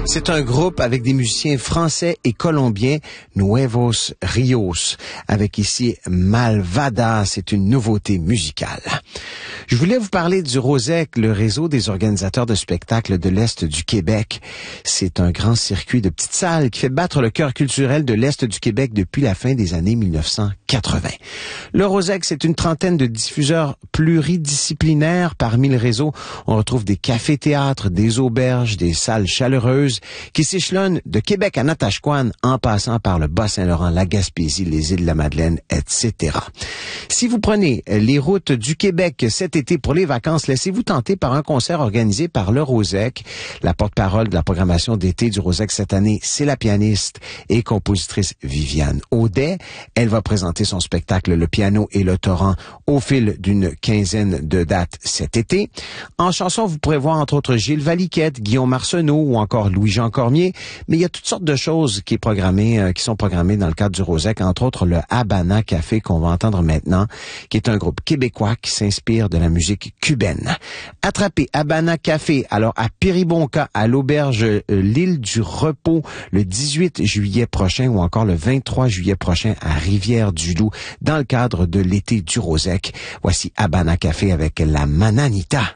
C'est un groupe avec des musiciens français et colombiens, Nuevos Rios, avec ici Malvada, c'est une nouveauté musicale. Je voulais vous parler du Rosec, le réseau des organisateurs de spectacles de l'Est du Québec. C'est un grand circuit de petites salles qui fait battre le cœur culturel de l'Est du Québec depuis la fin des années 1980. Le Rosec, c'est une trentaine de diffuseurs pluridisciplinaires. Parmi le réseau, on retrouve des cafés-théâtres, des auberges, des salles chaleureuses qui s'échelonnent de Québec à Natashquan en passant par le Bas-Saint-Laurent, la Gaspésie, les îles de la Madeleine, etc. Si vous prenez les routes du Québec cet été pour les vacances, laissez-vous tenter par un concert organisé par le Rosec. La porte-parole de la programmation d'été du Rosec cette année, c'est la pianiste et compositrice Viviane Audet. Elle va présenter son spectacle Le piano et le torrent au fil d'une quinzaine de dates cet été. En chanson, vous pourrez voir entre autres Gilles Valiquette, Guillaume Arsenault ou encore Louis-Jean Cormier, mais il y a toutes sortes de choses qui sont programmées dans le cadre du Rosec, entre autres le Habana Café qu'on va entendre maintenant, qui est un groupe québécois qui s'inspire de la musique cubaine. Attrapez Habana Café alors à Péribonka, à l'auberge l'Île du Repos le 18 juillet prochain ou encore le 23 juillet prochain à Rivière-du-Loup dans le cadre de l'été du Rosec. Voici Habana Café avec la Mananita.